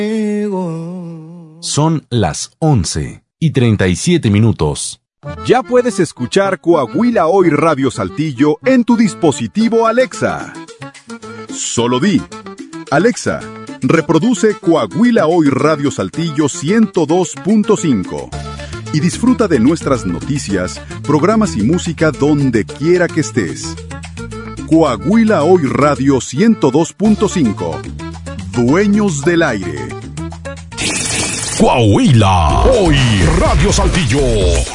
Son las 11:37. Ya puedes escuchar Coahuila Hoy Radio Saltillo en tu dispositivo Alexa. Solo di: Alexa, reproduce Coahuila Hoy Radio Saltillo 102.5 y disfruta de nuestras noticias, programas y música donde quiera que estés. Coahuila Hoy Radio 102.5. Dueños del aire. Coahuila Hoy Radio Saltillo.